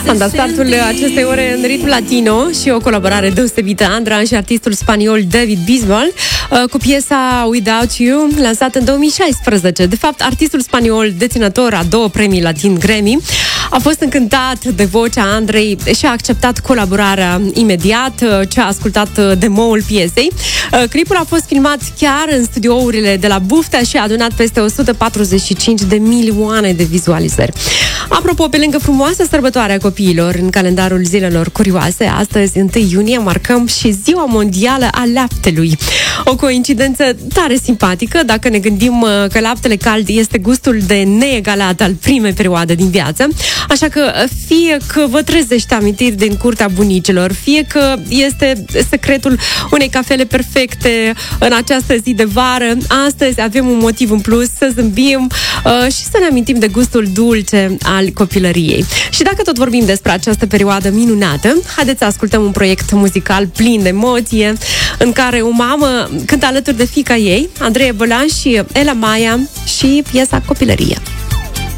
Standardul acestei ore în ritm latino și o colaborare deosebită Andra și artistul spaniol David Bisbal cu piesa Without You, lansată în 2016. De fapt, artistul spaniol, deținător a 2 premii Latin Grammy, a fost încântat de vocea Andrei și a acceptat colaborarea imediat ce a ascultat demo-ul piesei. Clipul a fost filmat chiar în studiourile de la Buftea și a adunat peste 145 de milioane de vizualizări. Apropo, pe lângă frumoasa sărbătoare a copiilor în calendarul zilelor curioase, astăzi, 1 iunie, marcăm și Ziua Mondială a Laptelui. O coincidență tare simpatică dacă ne gândim că laptele cald este gustul de neegalat al primei perioade din viață, așa că fie că vă trezește amintiri din curtea bunicilor, fie că este secretul unei cafele perfecte în această zi de vară, astăzi avem un motiv în plus să zâmbim și să ne amintim de gustul dulce al copilăriei. Și dacă tot vorbim despre această perioadă minunată, haideți să ascultăm un proiect muzical plin de emoție, în care o mamă cântă alături de fiica ei, Andreea Bălan și Ela Maia, și piesa Copilărie.